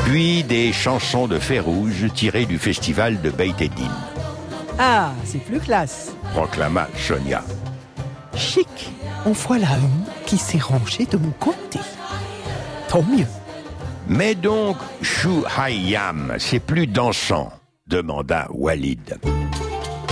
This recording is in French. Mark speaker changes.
Speaker 1: puis des chansons de Férouge tirées du festival de Beit Eddin.
Speaker 2: Ah, c'est plus classe.
Speaker 1: Proclama Sonia.
Speaker 3: Chic, en voilà une qui s'est rangée de mon côté. Tant mieux.
Speaker 1: Mais donc, Chou Hayyam, c'est plus dansant, demanda Walid.